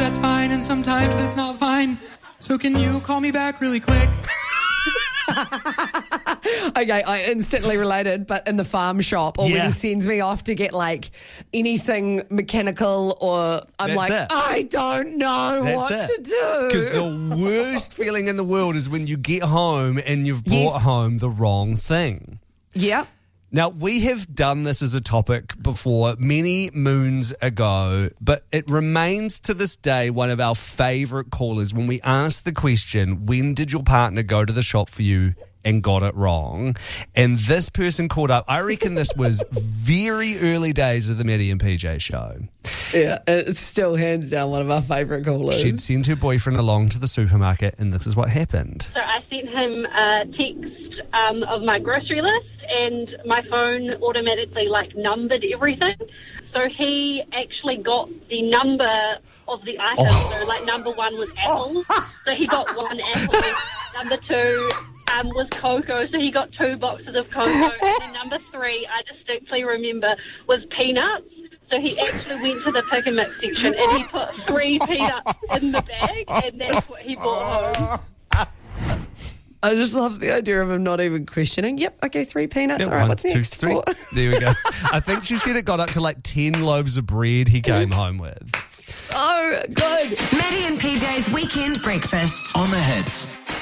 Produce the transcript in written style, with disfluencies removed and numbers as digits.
that's fine and sometimes that's not fine. So can you call me back really quick? Okay, I instantly related, but in the farm shop or when he sends me off to get like anything mechanical or I'm That's like, it. I don't know what to do. Because the worst feeling in the world is when you get home and you've brought home the wrong thing. Yeah. Now, we have done this as a topic before many moons ago, but it remains to this day one of our favourite callers when we ask the question, when did your partner go to the shop for you and got it wrong? And this person called up, I reckon this was very early days of the Maddie and PJ show. Yeah, it's still hands down one of our favourite callers. She'd sent her boyfriend along to the supermarket and this is what happened. So I sent him a text of my grocery list and my phone automatically numbered everything. So he actually got the number of the items. So number one was apples. So he got one apple. Number two was cocoa. So he got 2 boxes of cocoa. And then number 3, I distinctly remember, was peanuts. So he actually went to the pick and mix section and he put 3 peanuts in the bag and that's what he brought home. I just love the idea of him not even questioning. Yep, okay, 3 peanuts. Yep, all right, 1, what's 2, next? 3. 4. There we go. I think she said it got up to 10 loaves of bread he came home with. So good. Maddie and PJ's Weekend Breakfast. On the Hits.